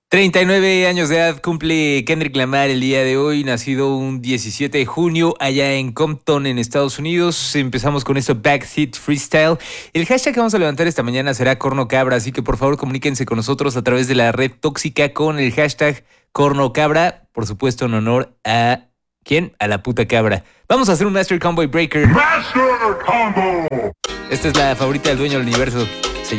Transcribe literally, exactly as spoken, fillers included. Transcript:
treinta y nueve años de edad cumple Kendrick Lamar el día de hoy, nacido un diecisiete de junio allá en Compton, en Estados Unidos. Empezamos con esto, Backseat Freestyle. El hashtag que vamos a levantar esta mañana será Corno Cabra, así que por favor comuníquense con nosotros a través de la red tóxica con el hashtag Corno Cabra, por supuesto en honor a... ¿quién? A la puta cabra. Vamos a hacer un Master Combo Breaker. Master Combo. Esta es la favorita del dueño del universo.